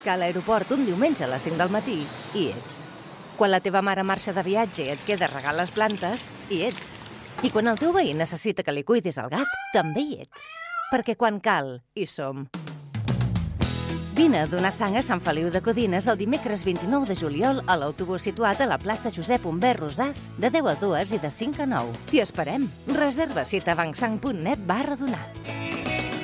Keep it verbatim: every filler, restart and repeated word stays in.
que a l'aeroport un diumenge a les cinc del matí hi ets. Quan la teva mare marxa de viatge i et queda regar les plantes, hi ets. I quan el teu veí necessita que li cuidis el gat, també hi ets. Perquè quan cal, hi som. Vine a donar sang a Sant Feliu de Codines el dimecres vint-i-nou de juliol a l'autobús situat a la plaça Josep Humbert Rosàs de deu a dues i de cinc a nou. T'hi esperem. Reserva cita bancsang punt net barra donar.